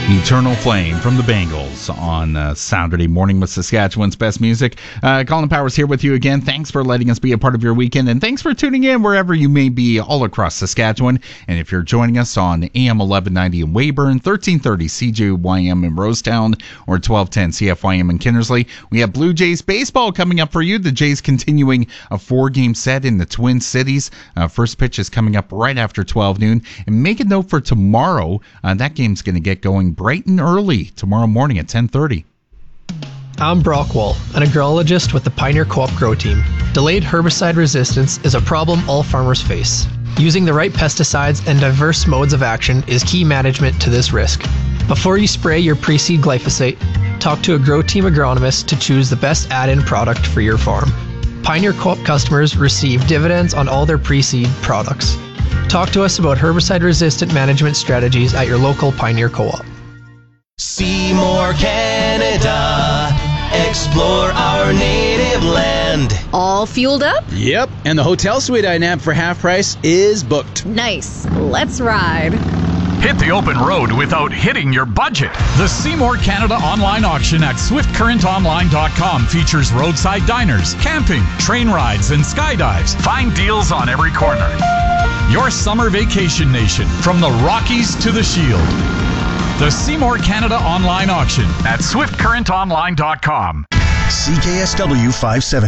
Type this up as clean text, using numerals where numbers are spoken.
Eternal Flame from the Bangles on Saturday morning with Saskatchewan's best music. Colin Powers here with you again. Thanks for letting us be a part of your weekend, and thanks for tuning in wherever you may be all across Saskatchewan. And if you're joining us on AM 1190 in Weyburn, 1330 CJYM in Rosetown, or 1210 CFYM in Kinnersley, we have Blue Jays baseball coming up for you. The Jays continuing a 4-game set in the Twin Cities. First pitch is coming up right after 12 noon. And make a note for tomorrow. That game's going to get going bright and early tomorrow morning at 10:30. I'm Brock Wall, an agrologist with the Pioneer Co-op Grow Team. Delayed herbicide resistance is a problem all farmers face. Using the right pesticides and diverse modes of action is key management to this risk. Before you spray your pre-seed glyphosate, talk to a Grow Team agronomist to choose the best add-in product for your farm. Pioneer Co-op customers receive dividends on all their pre-seed products. Talk to us about herbicide-resistant management strategies at your local Pioneer Co-op. Seymour, Canada. Explore our native land. All fueled up? Yep, and the hotel suite I nabbed for half price is booked. Nice. Let's ride. Hit the open road without hitting your budget. The Seymour Canada online auction at swiftcurrentonline.com features roadside diners, camping, train rides, and skydives. Find deals on every corner. Your summer vacation nation, from the Rockies to the Shield. The Seymour Canada online auction at swiftcurrentonline.com. CKSW 570.